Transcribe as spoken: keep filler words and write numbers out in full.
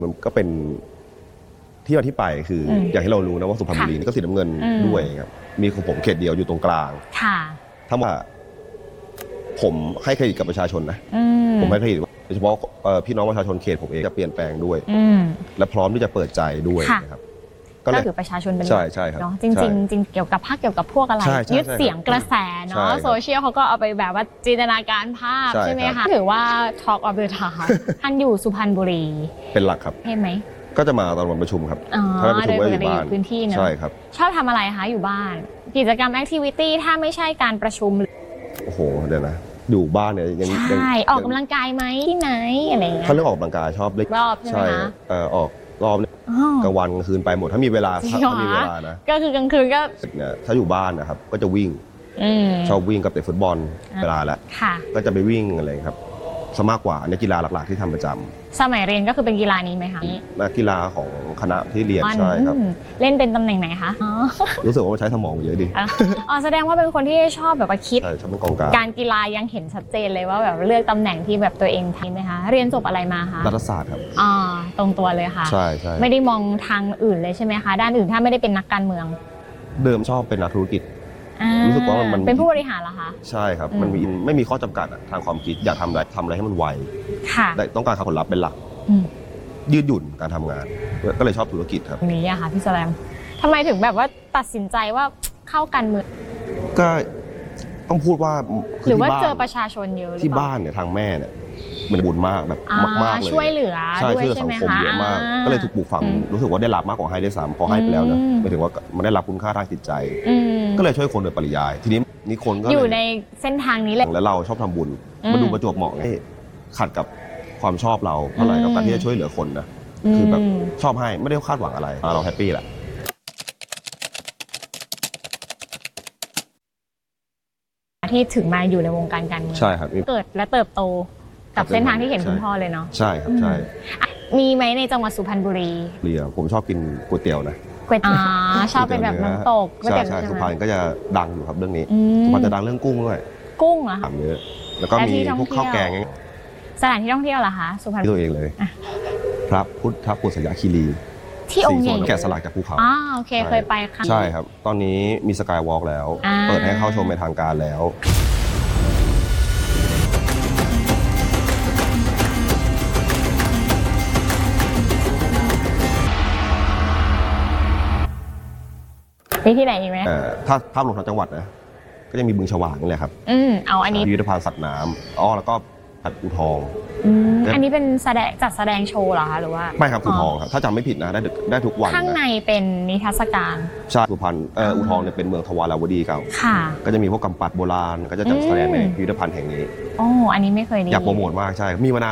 มันก็เป็นที่มาที่ไปคืออ อย่างที่เรารู้นะว่าสุพรรณบุรีก็สีน้ำเงินด้วยครับมีของผมเขตเดียวอยู่ตรงกลางถ้าว่าผมให้เครดิตกับประชาชนนะผมให้เครดิตโดยเฉพาะพี่น้องประชาชนเขตผมเองจะเปลี่ยนแปลงด้วยและพร้อมที่จะเปิดใจด้วยนะครับก็ถือประชาชนเป็นใช่ใช่ครับจริงจริงจริงเกี่ยวกับภาคเกี่ยวกับพวกอะไรยึดเสียงกระแสเนาะโซเชียลเขาก็เอาไปแบบว่าจินตนาการภาพใช่ไหมคะถือว่า Talk of the Town ท่านอยู่สุพรรณบุรีเป็นหลักครับเห็นไหมก็จะมาตอนวันประชุมครับถ้าประชุมก็อยู่บ้านพื้นที่เนาะใช่ครับชอบทำอะไรคะอยู่บ้านกิจกรรมแอคทิวิตี้ถ้าไม่ใช่การประชุมโอ้โหเดี๋ยวนะอยู่บ้านเนี่ยยังใช่ออกกำลังกายไหมที่ไหนอะไรเงี้ยถ้าเรื่องออกกำลังกายชอบเล็กรอบใช่ไหมคะเออออกรอบเนี่ยกลางวันกลางคืนไปหมดถ้ามีเวลาถ้ามีเวลานะก็คือกลางคืนก็เนี่ยถ้าอยู่บ้านนะครับก็จะวิ่งชอบวิ่งกับเตะฟุตบอลเวลาแล้วก็จะไปวิ่งอะไรครับซะมากกว่าในกีฬาหลักๆที่ทำประจำสมัยเรียนก็คือเป็นกีฬานี้ไหมคะนักกีฬาของคณะที่เรียนใช่ครับเล่นเป็นตำแหน่งไหนคะรู้สึกว่าใช้สมองเยอะดีอ๋อแสดงว่าเป็นคนที่ชอบแบบว่าคิดชอบเป็นกองกลางการกีฬายังเห็นชัดเจนเลยว่าแบบเลือกตำแหน่งที่แบบตัวเองทำไหมคะเรียนจบอะไรมาคะรัฐศาสตร์ครับอ๋อตรงตัวเลยค่ะใช่ใช่ไม่ได้มองทางอื่นเลยใช่ไหมคะด้านอื่นถ้าไม่ได้เป็นนักการเมืองเดิมชอบเป็นนักธุรกิจรู้สึกว่ามันเป็นผู้บริหารเหรอคะใช่ครับมันมีไม่มีข้อจำกัดทางความคิดอยากทำอะไรทำอะไรให้มันไวแต่ต้องการผลลัพธ์เป็นหลักยืดหยุ่นการทำงานก็เลยชอบธุรกิจครับนี้อะค่ะพี่แสลมทำไมถึงแบบว่าตัดสินใจว่าเข้าการเมืองก็ต้องพูดว่าหรือว่าเจอประชาชนเยอะที่บ้านเนี่ยทางแม่เนี่ยมันบุญมากแบบมากๆเลยช่วยเหลือใช่ช่วยเหลือสังคมเยอะมากก็เลยถูกปลูกฝังรู้สึกว่าได้รับมากกว่าให้ได้ซ้ำพอให้ไปแล้วนะหมายถึงว่ามันได้รับคุณค่าทางจิตใจก็เลยช่วยคนโดยปริยายทีนี้นี่คนก็อยู่ในเส้นทางนี้แหละแล้วเราชอบทำบุญมาดูประจวบเหมาะไงขัดกับความชอบเราเท่าไหร่กับการที่จะช่วยเหลือคนนะคือแบบชอบให้ไม่ได้คาดหวังอะไรเราแฮปปี้แหละที่ถึงมาอยู่ในวงการการเมืองใช่ครับเกิดและเติบโตกับเส้นทางที่เห็นคุณพ่อเลยเนาะใช่ครับใช่มีไหมในจังหวัดสุพรรณบุรีเรียผมชอบกินก๋วยเตี๋ยวนะก๋วยเตี๋ยวชอบเป็นแบบน้ำตกใช่ใช่สุพรรณก็จะดังอยู่ครับเรื่องนี้สุพรรณจะดังเรื่องกุ้งด้วยกุ้งเหรอถามเยอะแล้วก็มีพวกข้าวแกงสถานที่ท่องเที่ยวเหรอคะสุพรรณตัวเองเลยพระพุทธปุษยคีรีที่องค์ใหญ่แกะสลักจากภูเขาอ๋อโอเคเคยไปค่ะใช่ครับตอนนี้มีสกายวอล์กแล้วเปิดให้เข้าชมเป็นทางการแล้วมีที่ไหนอีกไหมถ้าภาพรวมทั้งจังหวัดนะก็จะมีบึงฉวางนี่แหละครับอืมเอาอันนี้พิพิธภัณฑ์สัตว์น้ำอ๋อแล้วก็ผัดปูทองอันนี้เป็นแสดงจัดแสดงโชว์เหรอคะหรือว่าไม่ครับปูทองครับถ้าจำไม่ผิดนะได้ได้ทุกวันข้างในเป็นนิทรรศการใช่สุพรรณเอออูทองเนี่ยเป็นเมืองทวาราวดีเก่าค่ะก็จะมีพวกกำปัดโบราณก็จะจัดแสดงในพิพิธภัณฑ์แห่งนี้อ๋ออันนี้ไม่เคยได้อยากโปรโมทมากใช่มีมานาน